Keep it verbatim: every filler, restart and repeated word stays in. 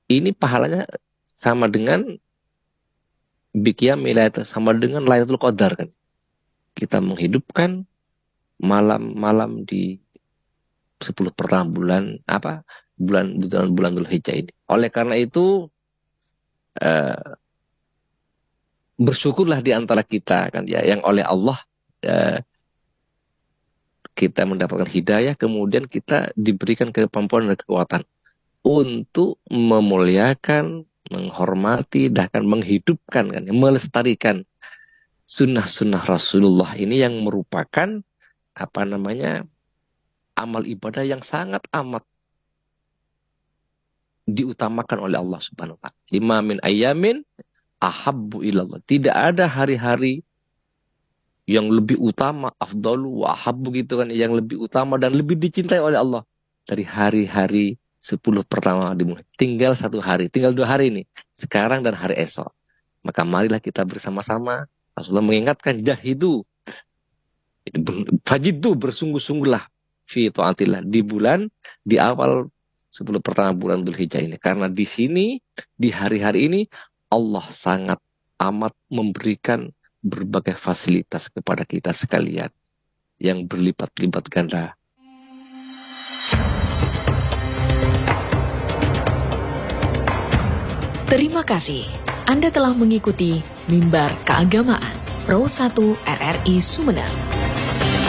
ini pahalanya sama dengan biqiyam Lailatul, sama dengan Lailatul Qadar kan. Kita menghidupkan malam-malam di sepuluh pertama bulan apa bulan bulan bulan Dzulhijjah ini. Oleh karena itu eh, bersyukurlah di antara kita kan ya yang oleh Allah eh, kita mendapatkan hidayah, kemudian kita diberikan kemampuan dan kekuatan untuk memuliakan, menghormati, bahkan menghidupkan, kan, melestarikan sunnah-sunnah Rasulullah ini yang merupakan apa namanya amal ibadah yang sangat amat diutamakan oleh Allah Subhanahu wa taala. Lima min ayamin ahabbu ilallah. Tidak ada hari-hari yang lebih utama, afdalu wa ahabbu gitu kan, yang lebih utama dan lebih dicintai oleh Allah dari hari-hari sepuluh pertama dimulai. Tinggal satu hari, tinggal dua hari ini, sekarang dan hari esok. Maka marilah kita bersama-sama, Rasulullah mengingatkan, jahidu, fajidu, bersungguh-sungguhlah, fi ta'atillah, di bulan, di awal sepuluh pertama bulan Dzulhijjah ini. Karena di sini, di hari-hari ini, Allah sangat amat memberikan berbagai fasilitas kepada kita sekalian yang berlipat-lipat ganda. Terima kasih. Anda telah mengikuti Mimbar Keagamaan Pro satu R R I Sumeneb.